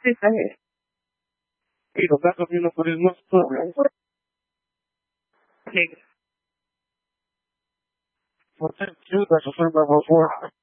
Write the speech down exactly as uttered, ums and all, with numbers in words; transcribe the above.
Sí, صحيح. Y lo que vino por el nuestro. هيك. What did you do that for my before?